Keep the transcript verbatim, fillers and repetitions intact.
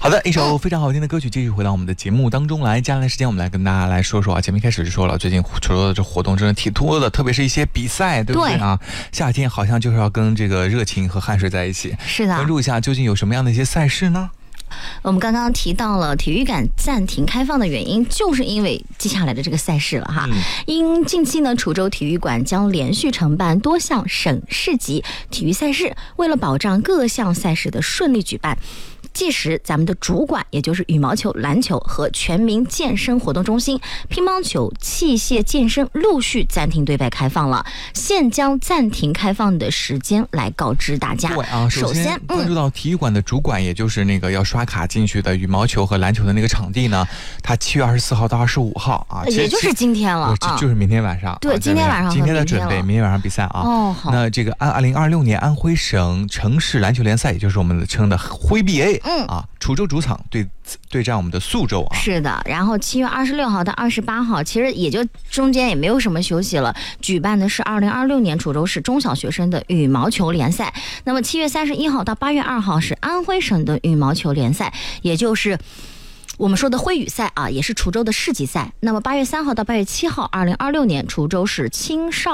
好的，一首非常好听的歌曲继续回到我们的节目当中来。接下来时间我们来跟大家来说说啊，前面开始就说了，最近除了这活动真的挺多的，特别是一些比赛，对不对啊？夏天好像就是要跟这个热情和汗水在一起。 是的， 关注一下究竟有什么样的一些赛事呢？ 我们刚刚提到了体育馆暂停开放的原因，就是因为接下来的这个赛事了哈。嗯、因近期呢，滁州体育馆将连续承办多项省市级体育赛事，为了保障各项赛事的顺利举办。届时，咱们的主馆也就是羽毛球、篮球和全民健身活动中心、乒乓球、器械健身陆续暂停对外开放了。现将暂停开放的时间来告知大家。 对啊，首先关注到体育馆的主馆，也就是那个要刷卡进去的羽毛球和篮球的那个场地呢，它七月二十四号到二十五号啊， 也就是今天了啊，就是明天晚上。 对，今天晚上今天的准备，明天晚上比赛啊。 哦，好。 那这个按二零二六年安徽省城市篮球联赛，也就是我们称的徽 B A。嗯啊，滁州主场对对战我们的宿州啊。 是的，然后七月二十六号到二十八号，其实也就中间也没有什么休息了。举办的是二零二六年滁州市中小学生的羽毛球联赛。那么七月三十一号到八月二号是安徽省的羽毛球联赛，也就是我们说的徽羽赛啊，也是滁州的市级赛。那么八月三号到八月七号，二零二六年滁州市青少